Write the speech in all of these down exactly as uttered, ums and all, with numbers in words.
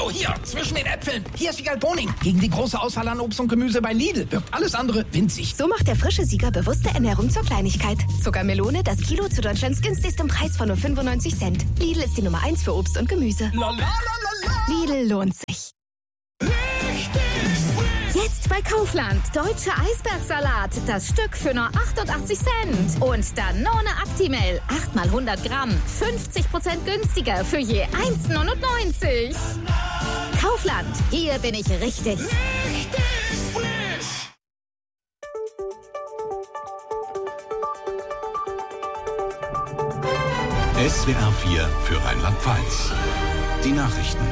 Hallo, hier, zwischen den Äpfeln. Hier ist Wiegald Boning. Gegen die große Auswahl an Obst und Gemüse bei Lidl wirkt alles andere winzig. So macht der frische Sieger bewusste Ernährung zur Kleinigkeit. Zuckermelone, das Kilo zu Deutschlands günstigstem Preis von nur fünfundneunzig Cent. Lidl ist die Nummer eins für Obst und Gemüse. La, la, la, la, la. Lidl lohnt sich. Jetzt bei Kaufland. Deutscher Eisbergsalat. Das Stück für nur achtundachtzig Cent. Und Danone Actimel. acht mal hundert Gramm. fünfzig Prozent günstiger für je eins neunundneunzig. Kaufland. Hier bin ich richtig. Richtig frisch. S W R vier für Rheinland-Pfalz. Die Nachrichten.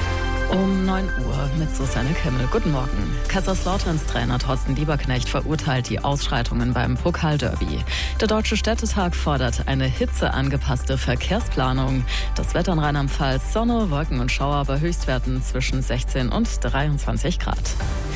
Um neun Uhr mit Susanne Kimmel. Guten Morgen. Kaiserslauterns Trainer Thorsten Lieberknecht verurteilt die Ausschreitungen beim Pokalderby. Der Deutsche Städtetag fordert eine hitzeangepasste Verkehrsplanung. Das Wetter in Rheinland-Pfalz: Sonne, Wolken und Schauer bei Höchstwerten zwischen sechzehn und dreiundzwanzig Grad.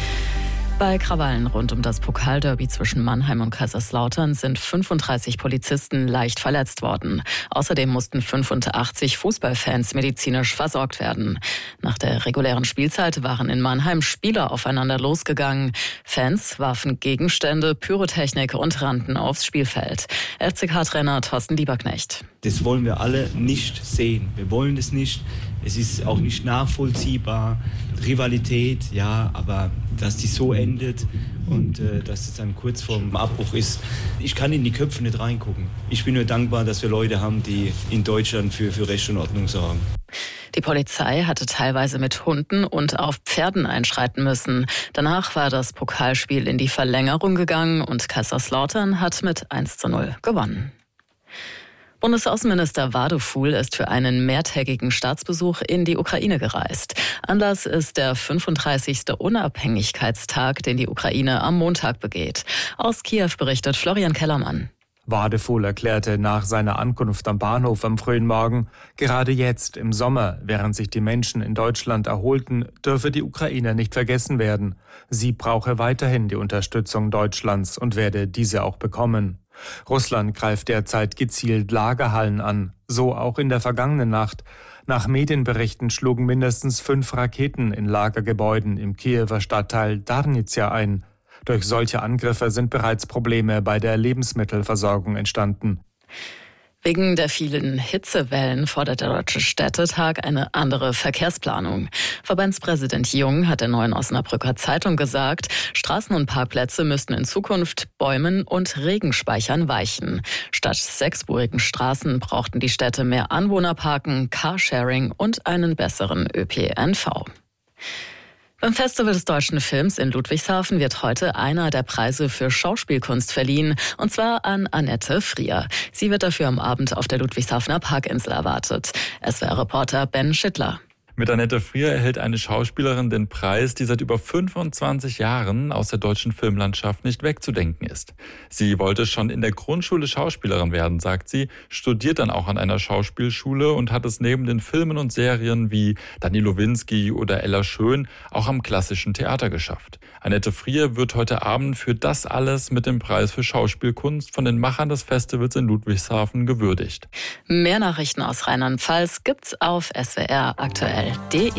Bei Krawallen rund um das Pokalderby zwischen Mannheim und Kaiserslautern sind fünfunddreißig Polizisten leicht verletzt worden. Außerdem mussten fünfundachtzig Fußballfans medizinisch versorgt werden. Nach der regulären Spielzeit waren in Mannheim Spieler aufeinander losgegangen. Fans warfen Gegenstände, Pyrotechnik und rannten aufs Spielfeld. F C K-Trainer Thorsten Lieberknecht. Das wollen wir alle nicht sehen. Wir wollen es nicht. Es ist auch nicht nachvollziehbar. Rivalität, ja, aber dass die so endet und äh, dass es dann kurz vorm Abbruch ist. Ich kann in die Köpfe nicht reingucken. Ich bin nur dankbar, dass wir Leute haben, die in Deutschland für, für Recht und Ordnung sorgen. Die Polizei hatte teilweise mit Hunden und auf Pferden einschreiten müssen. Danach war das Pokalspiel in die Verlängerung gegangen und Kaiserslautern hat mit eins zu null gewonnen. Bundesaußenminister Wadefuhl ist für einen mehrtägigen Staatsbesuch in die Ukraine gereist. Anlass ist der fünfunddreißigste Unabhängigkeitstag, den die Ukraine am Montag begeht. Aus Kiew berichtet Florian Kellermann. Wadefuhl erklärte nach seiner Ankunft am Bahnhof am frühen Morgen, gerade jetzt im Sommer, während sich die Menschen in Deutschland erholten, dürfe die Ukraine nicht vergessen werden. Sie brauche weiterhin die Unterstützung Deutschlands und werde diese auch bekommen. Russland greift derzeit gezielt Lagerhallen an, so auch in der vergangenen Nacht. Nach Medienberichten schlugen mindestens fünf Raketen in Lagergebäuden im Kiewer Stadtteil Darnizia ein. Durch solche Angriffe sind bereits Probleme bei der Lebensmittelversorgung entstanden. Wegen der vielen Hitzewellen fordert der Deutsche Städtetag eine andere Verkehrsplanung. Verbandspräsident Jung hat der Neuen Osnabrücker Zeitung gesagt, Straßen und Parkplätze müssten in Zukunft Bäumen und Regenspeichern weichen. Statt sechsspurigen Straßen brauchten die Städte mehr Anwohnerparken, Carsharing und einen besseren Ö P N V. Beim Festival des deutschen Films in Ludwigshafen wird heute einer der Preise für Schauspielkunst verliehen, und zwar an Annette Frier. Sie wird dafür am Abend auf der Ludwigshafener Parkinsel erwartet. S W R-Reporter Ben Schittler. Mit Annette Frier erhält eine Schauspielerin den Preis, die seit über fünfundzwanzig Jahren aus der deutschen Filmlandschaft nicht wegzudenken ist. Sie wollte schon in der Grundschule Schauspielerin werden, sagt sie, studiert dann auch an einer Schauspielschule und hat es neben den Filmen und Serien wie Daniel Lowinski oder Ella Schön auch am klassischen Theater geschafft. Annette Frier wird heute Abend für das alles mit dem Preis für Schauspielkunst von den Machern des Festivals in Ludwigshafen gewürdigt. Mehr Nachrichten aus Rheinland-Pfalz gibt's auf S W R aktuell punkt de.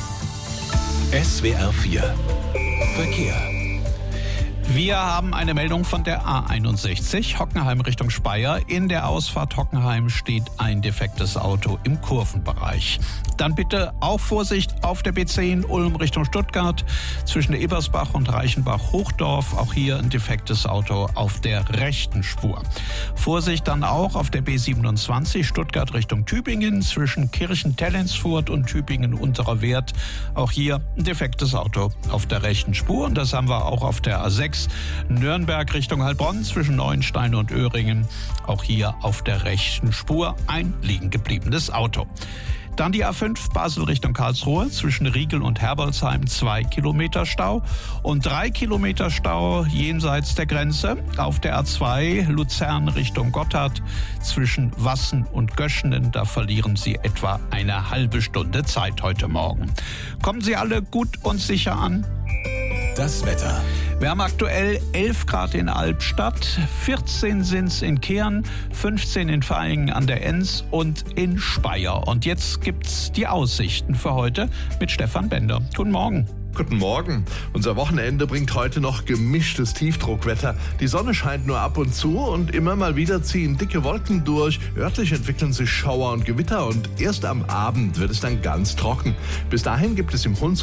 S W R vier Verkehr. Wir haben eine Meldung von der A einundsechzig, Hockenheim Richtung Speyer. In der Ausfahrt Hockenheim steht ein defektes Auto im Kurvenbereich. Dann bitte auch Vorsicht auf der B zehn Ulm Richtung Stuttgart zwischen Ebersbach und Reichenbach-Hochdorf. Auch hier ein defektes Auto auf der rechten Spur. Vorsicht dann auch auf der B siebenundzwanzig Stuttgart Richtung Tübingen zwischen Kirchen-Tellensfurt und Tübingen-Unterer Wert. Auch hier ein defektes Auto auf der rechten Spur. Und das haben wir auch auf der A sechs Nürnberg Richtung Heilbronn zwischen Neuenstein und Öhringen. Auch hier auf der rechten Spur ein liegen gebliebenes Auto. Dann die A fünf Basel Richtung Karlsruhe zwischen Riegel und Herbolzheim zwei Kilometer Stau und drei Kilometer Stau jenseits der Grenze auf der A zwei Luzern Richtung Gotthard zwischen Wassen und Göschenen. Da verlieren Sie etwa eine halbe Stunde Zeit heute Morgen. Kommen Sie alle gut und sicher an. Das Wetter. Wir haben aktuell elf Grad in Albstadt, vierzehn sind es in Kehren, fünfzehn in Vaihingen an der Enns und in Speyer. Und jetzt gibt's die Aussichten für heute mit Stefan Bender. Guten Morgen. Guten Morgen. Unser Wochenende bringt heute noch gemischtes Tiefdruckwetter. Die Sonne scheint nur ab und zu und immer mal wieder ziehen dicke Wolken durch. Örtlich entwickeln sich Schauer und Gewitter und erst am Abend wird es dann ganz trocken. Bis dahin gibt es im Hunsrück